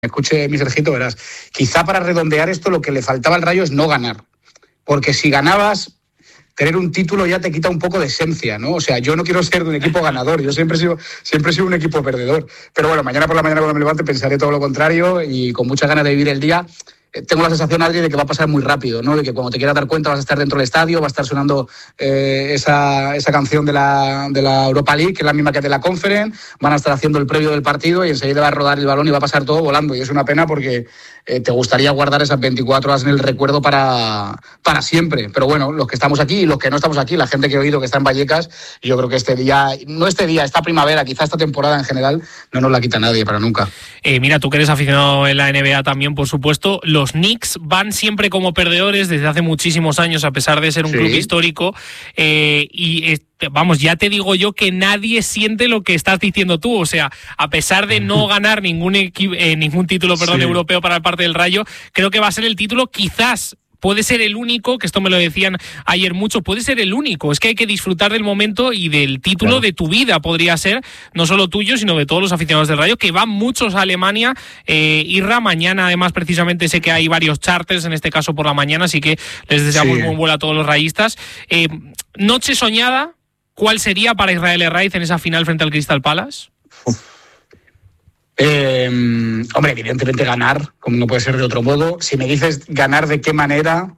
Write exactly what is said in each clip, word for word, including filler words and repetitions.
escuche mi Sergito, verás, quizá para redondear esto lo que le faltaba al Rayo es no ganar, porque si ganabas, tener un título ya te quita un poco de esencia, ¿no? O sea, yo no quiero ser de un equipo ganador, yo siempre he sido, siempre he sido un equipo perdedor, pero bueno, mañana por la mañana cuando me levante pensaré todo lo contrario y con muchas ganas de vivir el día. Tengo la sensación, Adri, de que va a pasar muy rápido, ¿no? De que cuando te quieras dar cuenta vas a estar dentro del estadio, va a estar sonando eh, esa, esa canción de la, de la Europa League, que es la misma que de la Conference, van a estar haciendo el previo del partido y enseguida va a rodar el balón y va a pasar todo volando. Y es una pena porque eh, te gustaría guardar esas veinticuatro horas en el recuerdo para, para siempre. Pero bueno, los que estamos aquí y los que no estamos aquí, la gente que he oído que está en Vallecas, yo creo que este día, no este día, esta primavera, quizá esta temporada en general, no nos la quita nadie para nunca. Eh, mira, tú que eres aficionado en la N B A también, por supuesto, los Knicks van siempre como perdedores desde hace muchísimos años, a pesar de ser un sí. club histórico, eh, y eh, vamos, ya te digo yo que nadie siente lo que estás diciendo tú, o sea, a pesar de no ganar ningún, equi- eh, ningún título perdón, sí. europeo para parte del Rayo, creo que va a ser el título quizás... Puede ser el único, que esto me lo decían ayer mucho, puede ser el único. Es que hay que disfrutar del momento y del título claro. de tu vida, podría ser, no solo tuyo, sino de todos los aficionados del Rayo, que van muchos a Alemania. Eh, Irra, mañana además precisamente sé que hay varios charters, en este caso por la mañana, así que les deseamos sí. buen vuelo a todos los rayistas. Eh, noche soñada, ¿cuál sería para Israel Herraiz en esa final frente al Crystal Palace? Uf. Eh, hombre, evidentemente ganar, como no puede ser de otro modo. Si me dices ganar de qué manera,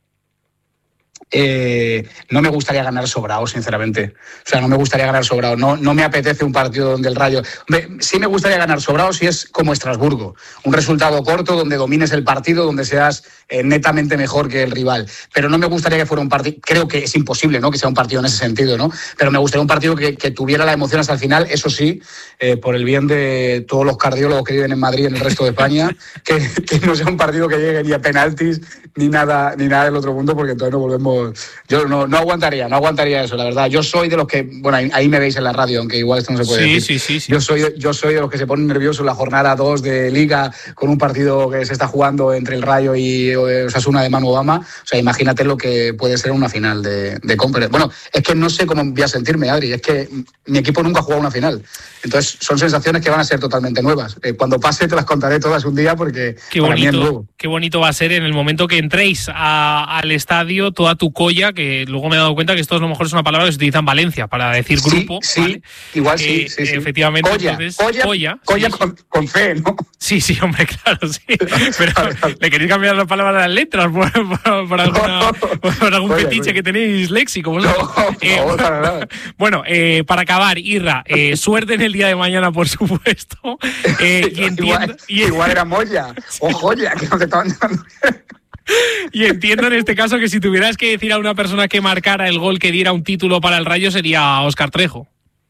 eh, no me gustaría ganar sobrado, sinceramente. O sea, no me gustaría ganar sobrado. No, no me apetece un partido donde el Rayo... Hombre, sí me gustaría ganar sobrado si es como Estrasburgo. Un resultado corto donde domines el partido, donde seas eh, netamente mejor que el rival. Pero no me gustaría que fuera un partido... Creo que es imposible, ¿no?, que sea un partido en ese sentido, ¿no? Pero me gustaría un partido que, que tuviera la emoción hasta el final, eso sí, eh, por el bien de todos los cardiólogos que viven en Madrid y en el resto de España, que, que no sea un partido que llegue ni a penaltis ni nada, ni nada del otro mundo, porque entonces no volvemos... Yo no, no aguantaría, no aguantaría eso, la verdad. Yo soy de los que... Bueno, ahí, ahí me veis en la radio, aunque igual esto no se puede sí, decir. Sí, sí, sí. Yo soy, yo soy de los que se ponen nerviosos en la jornada dos de Liga con un partido que se está jugando entre el Rayo y Osasuna de Manu Obama. O sea, imagínate lo que puede ser una final de, de Conference. Bueno, es que no sé cómo voy a sentirme, Adri. Es que mi equipo nunca ha jugado una final. Entonces, son sensaciones que van a ser totalmente nuevas. Eh, cuando pase te las contaré todas un día porque qué para bonito, mí es nuevo. Qué bonito va a ser en el momento que entréis a, al estadio, toda tu colla, que luego me he dado cuenta que esto a lo mejor es una palabra que se utiliza en Valencia para decir sí, grupo. Sí, ¿vale? igual sí, eh, sí, sí. Efectivamente, colla, entonces, colla, colla, colla sí, con, con fe, ¿no? Sí, sí, hombre, claro, sí. Pero ¿le queréis cambiar las palabras a las letras por, por, por, alguna, por algún colla, fetiche colla. Que tenéis léxico? No, eh, no, para nada. Bueno, eh, para acabar, Irra, eh, suerte en el día de mañana, por supuesto. Eh, y entiendo, igual, y, igual era Moya o Joya, que no te estaban dando. Y entiendo en este caso que si tuvieras que decir a una persona que marcara el gol que diera un título para el Rayo sería Óscar Trejo.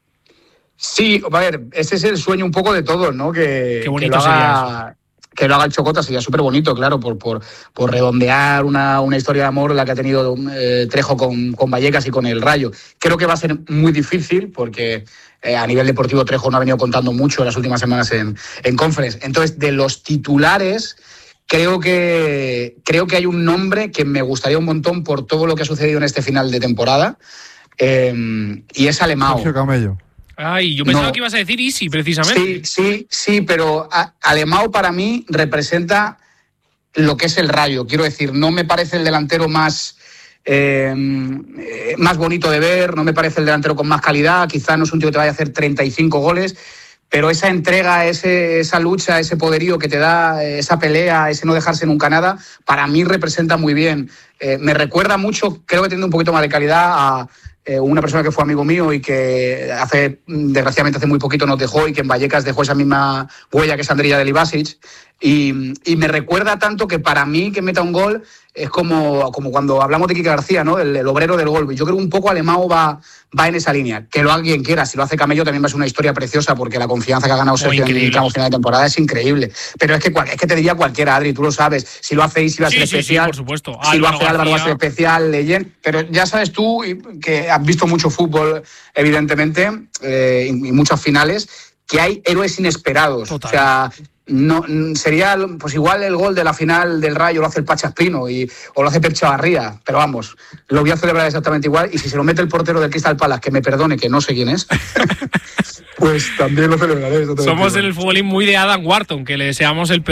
Sí, a ver, ese es el sueño un poco de todos, ¿no? Que, Qué bonito que lo haga, sería eso. Que lo haga el Chocota, sería súper bonito, claro, por, por, por redondear una, una historia de amor la que ha tenido eh, Trejo con, con Vallecas y con el Rayo. Creo que va a ser muy difícil porque eh, a nivel deportivo Trejo no ha venido contando mucho en las últimas semanas en, en Conference. Entonces, de los titulares... Creo que, creo que hay un nombre que me gustaría un montón por todo lo que ha sucedido en este final de temporada, eh, y es Alemão. Sergio Camello. Ay, yo pensaba no. que ibas a decir Isi, precisamente. Sí, sí, sí, pero a, Alemão para mí representa lo que es el Rayo. Quiero decir, no me parece el delantero más... Eh, más bonito de ver, no me parece el delantero con más calidad, quizá no es un tío que te vaya a hacer treinta y cinco goles, pero esa entrega, ese, esa lucha, ese poderío que te da, esa pelea, ese no dejarse nunca nada, para mí representa muy bien. Eh, me recuerda mucho, creo que tiene un poquito más de calidad, a eh, una persona que fue amigo mío y que hace, desgraciadamente hace muy poquito nos dejó y que en Vallecas dejó esa misma huella que es Andrija Delibasic. Y, y me recuerda tanto que para mí que meta un gol es como, como cuando hablamos de Quique García, ¿no? El, el obrero del gol. Yo creo que un poco Alemão va, va en esa línea. Que lo haga quien quiera. Si lo hace Camello también va a ser una historia preciosa porque la confianza que ha ganado Sergio en el tramo final de temporada es increíble. Pero es que, es que te diría cualquiera, Adri, tú lo sabes. Si lo hace Isi va a ser sí, sí, especial. Sí, por supuesto. Si Álvaro lo hace Álvaro va a ser especial, Leyen. Pero ya sabes tú que has visto mucho fútbol, evidentemente, eh, y, y muchas finales, que hay héroes inesperados. Total. O sea, no sería pues igual el gol de la final del Rayo lo hace el Pachaspino y, o lo hace Pep Chavarría, pero vamos, lo voy a celebrar exactamente igual, y si se lo mete el portero del Crystal Palace, que me perdone, que no sé quién es, pues también lo celebraré. Somos en el futbolín muy de Adam Wharton, que le deseamos el peor